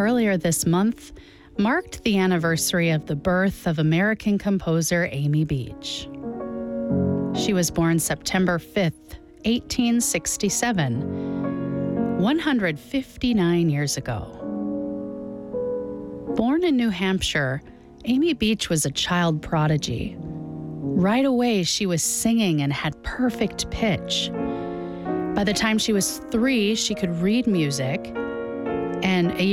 earlier this month marked the anniversary of the birth of American composer Amy Beach. She was born September 5th, 1867, 159 years ago. Born in New Hampshire, Amy Beach was a child prodigy. Right away, she was singing and had perfect pitch. By the time she was 3, she could read music, and a